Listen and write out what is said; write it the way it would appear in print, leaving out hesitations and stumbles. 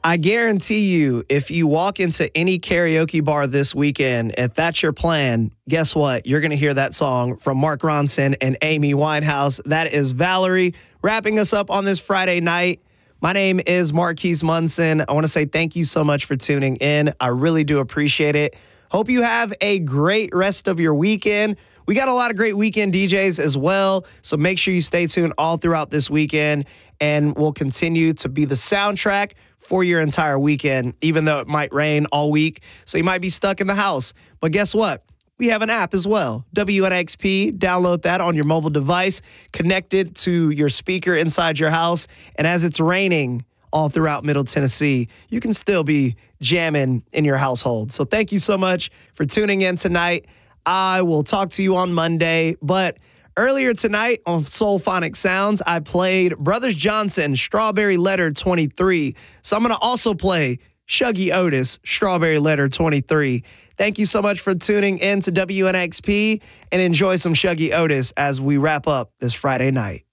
I guarantee you, if you walk into any karaoke bar this weekend, if that's your plan, guess what? You're going to hear that song from Mark Ronson and Amy Winehouse. That is Valerie wrapping us up on this Friday night. My name is Marquise Munson. I want to say thank you so much for tuning in. I really do appreciate it. Hope you have a great rest of your weekend. We got a lot of great weekend DJs as well, so make sure you stay tuned all throughout this weekend, and we'll continue to be the soundtrack for your entire weekend, even though it might rain all week, so you might be stuck in the house. But guess what? We have an app as well, WNXP. Download that on your mobile device, connected to your speaker inside your house, and as it's raining all throughout Middle Tennessee, you can still be jamming in your household. So thank you so much for tuning in tonight. I will talk to you on Monday, but earlier tonight on Soulphonic Sounds, I played Brothers Johnson, Strawberry Letter 23. So I'm going to also play Shuggy Otis, Strawberry Letter 23. Thank you so much for tuning in to WNXP, and enjoy some Shuggy Otis as we wrap up this Friday night.